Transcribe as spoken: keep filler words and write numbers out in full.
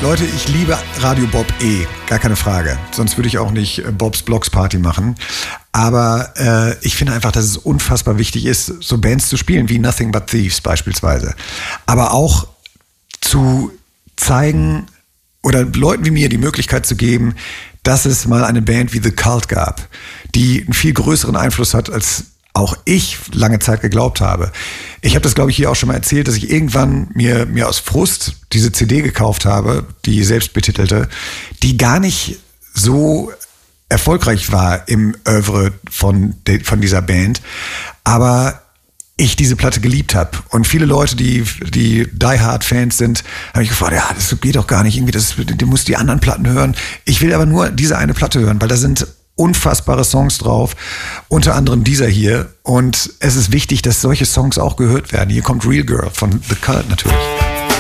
Leute, ich liebe Radio Bob eh, gar keine Frage. Sonst würde ich auch nicht Bobs Blocks Party machen. Aber äh, ich finde einfach, dass es unfassbar wichtig ist, so Bands zu spielen wie Nothing But Thieves beispielsweise. Aber auch zu zeigen oder Leuten wie mir die Möglichkeit zu geben, dass es mal eine Band wie The Cult gab, die einen viel größeren Einfluss hat, als auch ich lange Zeit geglaubt habe. Ich habe das, glaube ich, hier auch schon mal erzählt, dass ich irgendwann mir, mir aus Frust diese C D gekauft habe, die selbstbetitelte, die gar nicht so erfolgreich war im Oeuvre von, de, von dieser Band, aber ich diese Platte geliebt habe. Und viele Leute, die, die Die Hard Fans sind, habe ich gefragt, ja, das geht doch gar nicht, irgendwie, das, du musst die anderen Platten hören. Ich will aber nur diese eine Platte hören, weil da sind unfassbare Songs drauf, unter anderem dieser hier. Und es ist wichtig, dass solche Songs auch gehört werden. Hier kommt Real Girl von The Cult natürlich.